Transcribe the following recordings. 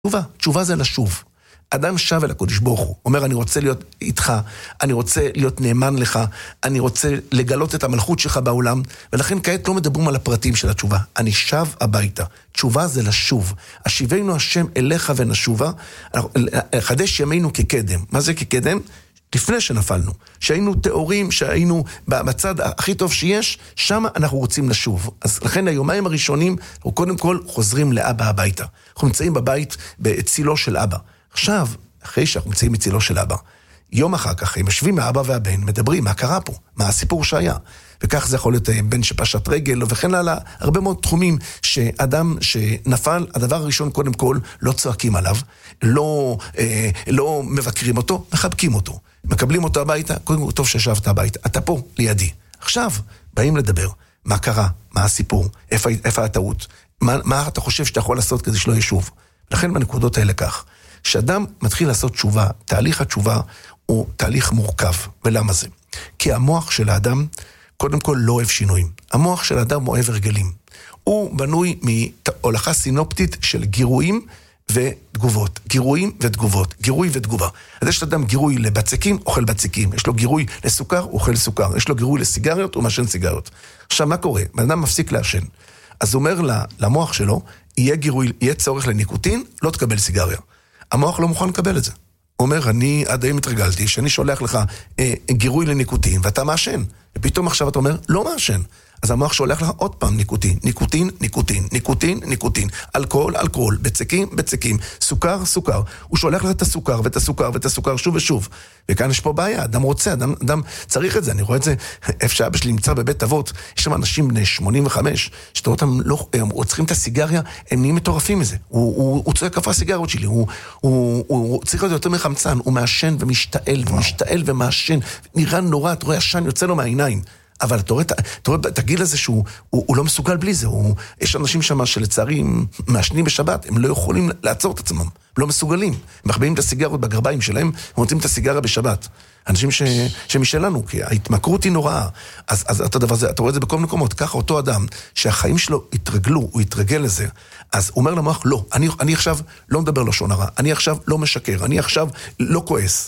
תשובה זה לשוב. אדם שב אל הקודש ברוך הוא, אומר אני רוצה להיות איתך, אני רוצה להיות נאמן לך, אני רוצה לגלות את המלכות שלך בעולם, ולכן כעת לא מדברים על הפרטים של התשובה, אני שב הביתה, תשובה זה לשוב, השיבנו השם אליך ונשובה, חדש ימינו כקדם, מה זה כקדם? לפני שנפלנו, שהיינו תיאורים, שהיינו בצד הכי טוב שיש, שם אנחנו רוצים לשוב. אז לכן היומיים הראשונים, אנחנו קודם כל חוזרים לאבא הביתה. אנחנו נמצאים בבית בצילו של אבא. עכשיו, אחרי שאנחנו נמצאים בצילו של אבא, יום אחר כך, הם יושבים מהאבא והבן, מדברים מה קרה פה, מה הסיפור שהיה. וכך זה יכול להיות בן שפשט רגל, וכן הלאה, הרבה מאוד תחומים שאדם שנפל, הדבר הראשון קודם כל, לא צועקים עליו, לא מבקרים אותו, מחבקים אותו. מקבלים אותו הביתה, קודם כל טוב שישבת הביתה, אתה פה, לידי. עכשיו, באים לדבר, מה קרה, מה הסיפור, איפה הטעות, מה אתה חושב שאתה יכול לעשות כדי שלא ישוב. לכן בנקודות האלה כך, שאדם מתחיל לעשות תשובה, תהליך התשובה הוא תהליך מורכב. ולמה זה? כי המוח של האדם, קודם כל לא אוהב שינויים. המוח של האדם אוהב הרגלים. הוא בנוי מהולכה סינופטית של גירויים ותגובות. גירויים ותגובות. גירוי ותגובה. אז יש לאדם גירוי לבצקים, אוכל בצקים. יש לו גירוי לסוכר, אוכל סוכר. יש לו גירוי לסיגריות, הוא משן סיגריות. עכשיו, מה קורה? האדם מפסיק לעשן. אז הוא אומר למוח שלו, יהיה צורך לניקוטין, לא תקבל סיגריה. המוח לא מוכן לקבל את זה. הוא אומר, אני עד היום התרגלתי, שאני שולח לך גירוי לניקוטין, ואתה מאשן. ופתאום עכשיו אתה אומר, לא מאשן. אז המוח שולח לך עוד פעם ניקוטין, ניקוטין, ניקוטין, ניקוטין, ניקוטין, אלכוהול, אלכוהול, בצקים, בצקים, סוכר, סוכר. הוא שולח לך את הסוכר ואת הסוכר ואת הסוכר שוב ושוב. וכאן יש פה בעיה, אדם רוצה, אדם צריך את זה. אני רואה את זה, איפה שאבא שלי נמצא בבית אבות, יש שם אנשים בני 85, שאתה רואה אותם, הם רוצחים את הסיגריה, הם נהיים מטורפים מזה. הוא צועק כפה הסיגרות שלי, הוא צריך להיות יותר מחמצן, הוא מאשן ומשתעל, ומשתעל ומאשן, נראה נורא, אתה רואה השן יוצא לו מהעיניים. אבל אתה רואה את הגיל הזה שהוא לא מסוגל בלי זה, יש אנשים שם שלצערי מעשנים בשבת, הם לא יכולים לעצור את עצמם, לא מסוגלים, מחביאים את הסיגרות בגרביים שלהם, הם רוצים את הסיגרה בשבת, אנשים שמשלנו, כי ההתמכרות היא נוראה, אז אתה רואה את זה בכל מקומות, ככה אותו אדם שהחיים שלו התרגלו, הוא התרגל לזה, אז הוא אומר למוח, לא, אני עכשיו לא מדבר לשון הרע, אני עכשיו לא משקר, אני עכשיו לא כועס,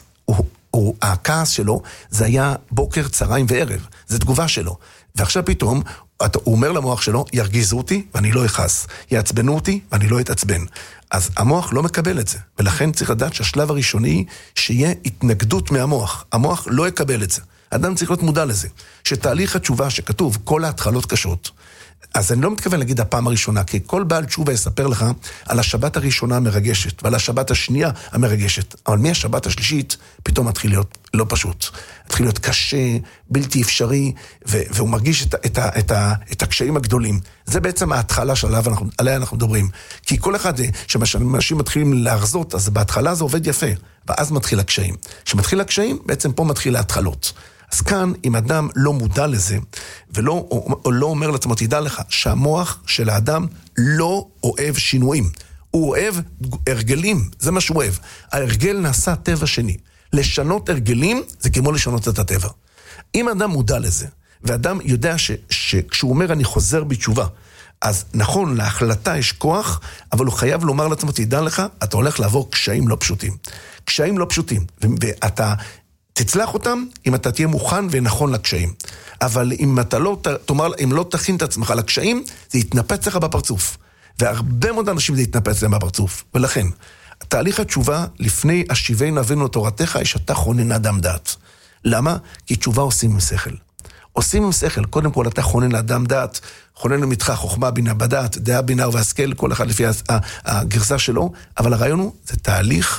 הכעס שלו זה היה בוקר, צהריים וערב, זה תגובה שלו. ועכשיו פתאום הוא אומר למוח שלו, ירגיזו אותי ואני לא אכעס, יעצבנו אותי ואני לא אתעצבן. אז המוח לא מקבל את זה, ולכן צריך לדעת שהשלב הראשוני שיהיה התנגדות מהמוח. המוח לא יקבל את זה. אדם צריך להיות מודע לזה, שתהליך התשובה שכתוב כל ההתחלות קשות, אז אני לא מתכוון להגיד הפעם הראשונה, כי כל בעל תשובה יספר לך על השבת הראשונה המרגשת, ועל השבת השנייה המרגשת. אבל מהשבת השלישית פתאום מתחיל להיות לא פשוט. מתחיל להיות קשה, בלתי אפשרי, והוא מרגיש את הקשיים הגדולים. זה בעצם ההתחלה עליה אנחנו מדברים. כי כל אחד, כשאנשים מתחילים להרזות, אז בהתחלה זה עובד יפה, ואז מתחיל הקשיים. כשמתחיל הקשיים, בעצם פה מתחיל ההתחלות. אז כאן, אם אדם לא מודע לזה, ולא לא אומר לעצמו, תדע לך, שהמוח של האדם לא אוהב שינויים. הוא אוהב הרגלים, זה מה שהוא אוהב. ההרגל נעשה טבע שני. לשנות הרגלים, זה כמו לשנות את הטבע. אם אדם מודע לזה, ואדם יודע שכשהוא אומר, אני חוזר בתשובה, אז נכון, להחלטה יש כוח, אבל הוא חייב לומר לעצמו, תדע לך, אתה הולך לעבור קשיים לא פשוטים. קשיים לא פשוטים, ואתה תצלח אותם אם אתה תהיה מוכן ונכון לקשיים. אבל אם אתה לא, תאמר, אם לא תכין את עצמך לקשיים, זה יתנפץ לך בפרצוף. והרבה מאוד אנשים זה יתנפץ להם בפרצוף. ולכן, תהליך התשובה, לפני השיבנו אבינו תורתך, יש אתה חונן אדם דעת. למה? כי תשובה עושים עם שכל. עושים עם שכל, קודם כל אתה חונן לאדם דעת, חונן למתך חוכמה בינה בדעת, דעה בינה והשכל, כל אחד לפי הגרסה שלו, אבל הרעיון הוא, זה תהליך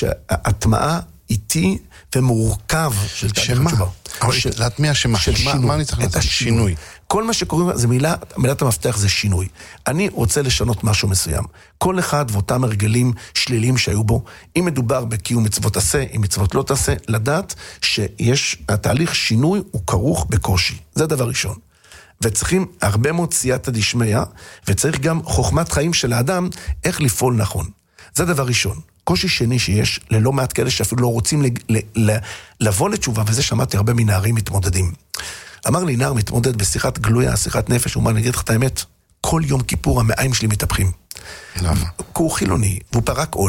שהטמעה איטי ומורכב של תהליך התשובה. להטמיע שמה? מה אני צריך לעשות? שינוי. כל מה שקוראים, זה מילת המפתח זה שינוי. אני רוצה לשנות משהו מסוים. כל אחד ואותם הרגלים שליליים שהיו בו, אם מדובר בקיום מצוות עשה, אם מצוות לא תעשה, לדעת שיש, התהליך שינוי הוא כרוך בקושי. זה הדבר ראשון. וצריכים הרבה מאוד סייעתא דשמיא, וצריך גם חוכמת חיים של האדם, איך לפעול נכון. זה הדבר ראשון. קושי שני שיש, ללא מעט כאלה שאפילו לא רוצים לבוא לתשובה, וזה שמעתי הרבה מנערים מתמודדים. אמר לי נער מתמודד בשיחת גלויה, שיחת נפש, הוא אומר, אני אגיד לך את האמת, כל יום כיפור המעיים שלי מתהפכים. למה? כי הוא חילוני, והוא פרק עול.